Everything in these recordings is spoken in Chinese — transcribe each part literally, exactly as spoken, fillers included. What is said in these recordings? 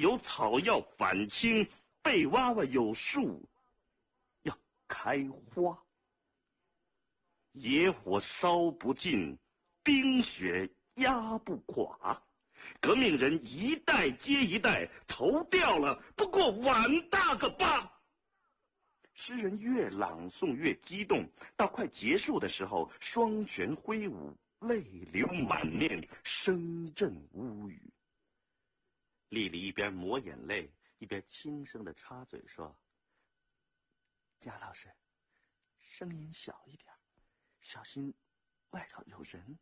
有草要返青，贝娃娃有树要开花。野火烧不尽，冰雪压不垮。革命人一代接一代，头掉了不过碗大个疤。诗人越朗诵越激动，到快结束的时候，双拳挥舞，泪流满面，声震屋宇。丽丽一边抹眼泪，一边轻声的插嘴说：“贾老师，声音小一点，小心外头有人。”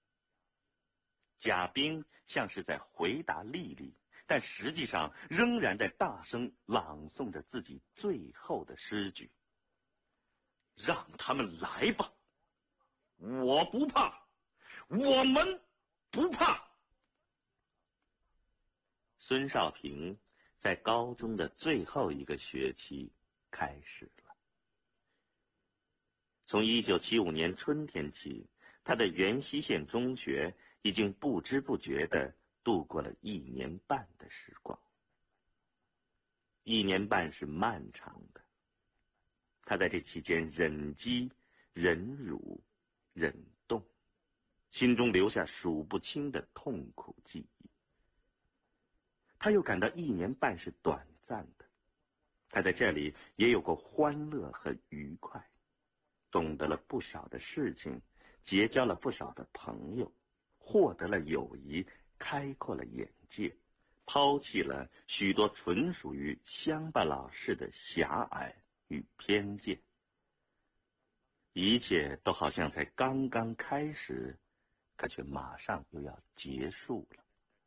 贾冰像是在回答丽丽，但实际上仍然在大声朗诵着自己最后的诗句：“让他们来吧，我不怕，我们不怕。”孙少平在高中的最后一个学期开始了。从一九七五年春天起，他的原西县中学已经不知不觉地度过了一年半的时光。一年半是漫长的，他在这期间忍饥、忍辱、忍冻，心中留下数不清的痛苦记忆。他又感到一年半是短暂的，他在这里也有过欢乐和愉快，懂得了不少的事情，结交了不少的朋友，获得了友谊，开阔了眼界，抛弃了许多纯属于乡巴佬式的狭隘与偏见。一切都好像才刚刚开始，可却马上又要结束了。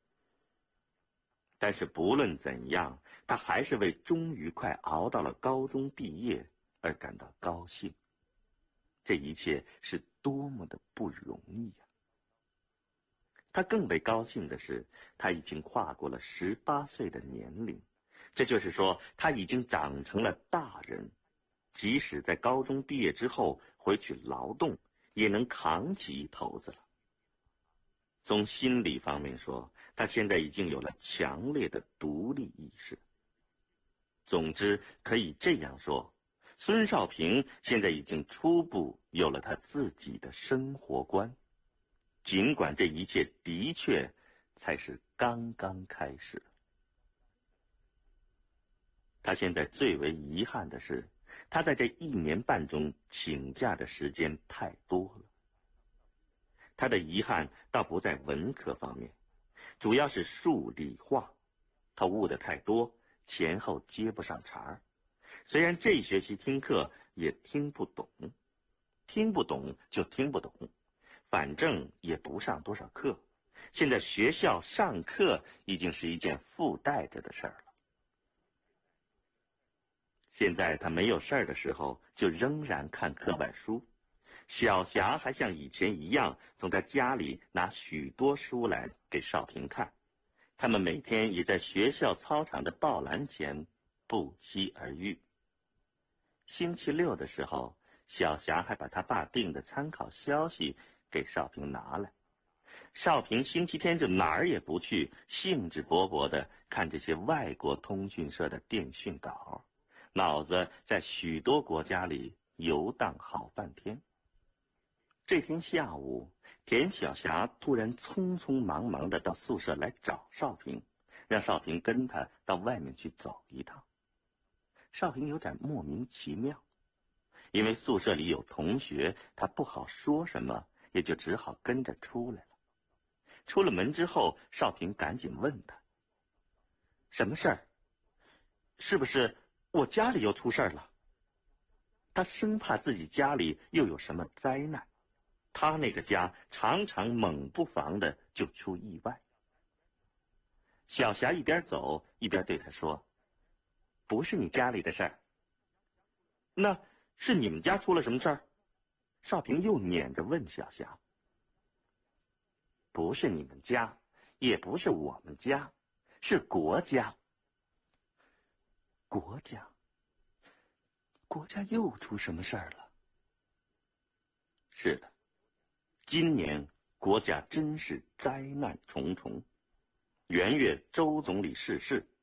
但是不论怎样，他还是为终于快熬到了高中毕业而感到高兴。这一切是多么的不容易呀！他更为高兴的是，他已经跨过了十八岁的年龄，这就是说，他已经长成了大人，即使在高中毕业之后回去劳动，也能扛起一头子了。从心理方面说，他现在已经有了强烈的独立意识。总之，可以这样说，孙少平现在已经初步有了他自己的生活观，尽管这一切的确才是刚刚开始。他现在最为遗憾的是，他在这一年半中请假的时间太多了。他的遗憾倒不在文科方面，主要是数理化，他悟得太多，前后接不上茬儿。虽然这学期听课也听不懂，听不懂就听不懂，反正也不上多少课。现在学校上课已经是一件附带着的事儿了。现在他没有事儿的时候，就仍然看课外书。小霞还像以前一样，从他家里拿许多书来给少平看。他们每天也在学校操场的报栏前不期而遇。星期六的时候，小霞还把他爸订的参考消息给少平拿来。少平星期天就哪儿也不去，兴致勃勃地看这些外国通讯社的电讯稿，脑子在许多国家里游荡好半天。这天下午，田小霞突然匆匆忙忙地到宿舍来找少平，让少平跟他到外面去走一趟。少平有点莫名其妙，因为宿舍里有同学，他不好说什么，也就只好跟着出来了。出了门之后，少平赶紧问他：“什么事儿？是不是我家里又出事儿了？”他生怕自己家里又有什么灾难。他那个家常常猛不防的就出意外。小霞一边走一边对他说：“不是你家里的事儿。”“那是你们家出了什么事儿？”少平又撵着问小霞。“不是你们家，也不是我们家，是国家。”“国家？国家又出什么事儿了？”“是的。今年国家真是灾难重重。元月周总理逝世，